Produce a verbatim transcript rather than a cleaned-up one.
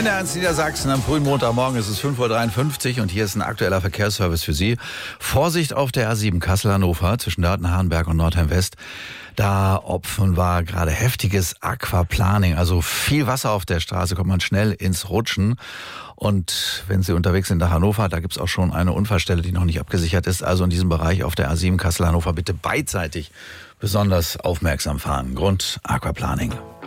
N eins Niedersachsen am frühen Montagmorgen, ist es fünf Uhr dreiundfünfzig und hier ist ein aktueller Verkehrsservice für Sie. Vorsicht auf der A sieben Kassel-Hannover zwischen Dörten-Harenberg und Nordheim-West. Da offenbar gerade heftiges Aquaplaning, also viel Wasser auf der Straße, kommt man schnell ins Rutschen. Und wenn Sie unterwegs sind nach Hannover, da gibt's auch schon eine Unfallstelle, die noch nicht abgesichert ist. Also in diesem Bereich auf der A sieben Kassel-Hannover bitte beidseitig besonders aufmerksam fahren. Grund Aquaplaning.